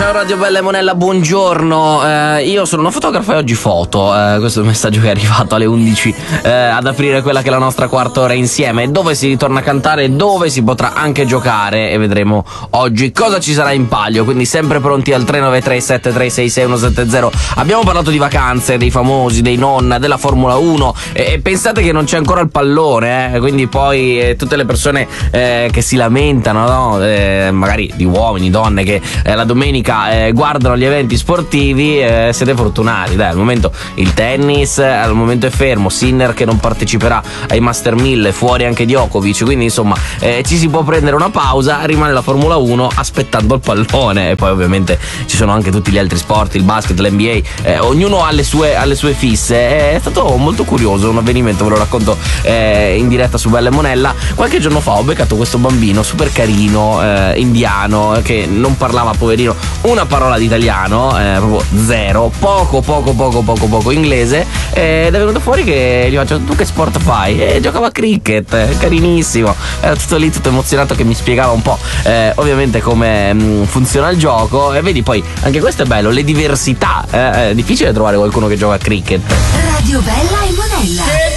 Ciao Radio Bella e Monella, buongiorno. Io sono una fotografa e oggi foto. Questo è il messaggio che è arrivato alle 11 ad aprire quella che è la nostra quarta ora insieme, dove si ritorna a cantare, dove si potrà anche giocare e vedremo oggi cosa ci sarà in palio. Quindi sempre pronti al 393 736 6170. Abbiamo parlato di vacanze, dei famosi, dei nonna, della Formula 1 e pensate che non c'è ancora il pallone, quindi poi tutte le persone che si lamentano, no? Magari di uomini, donne che la domenica guardano gli eventi sportivi, siete fortunati, dai. Al momento il tennis al momento è fermo, Sinner che non parteciperà ai Master 1000, fuori anche Djokovic, quindi insomma ci si può prendere una pausa, rimane la Formula 1 aspettando il pallone. E poi ovviamente ci sono anche tutti gli altri sport, il basket, l'NBA, ognuno ha le sue fisse. È stato molto curioso un avvenimento, ve lo racconto in diretta su Bella e Monella. Qualche giorno fa ho beccato questo bambino super carino, indiano, che non parlava, poverino, una parola di italiano, proprio zero, poco inglese, ed è venuto fuori che gli faccio: tu che sport fai? E giocava a cricket, carinissimo, era tutto lì tutto emozionato che mi spiegava un po' ovviamente come funziona il gioco. E vedi, poi anche questo è bello, le diversità, è difficile trovare qualcuno che gioca a cricket. Radio Bella e Monella.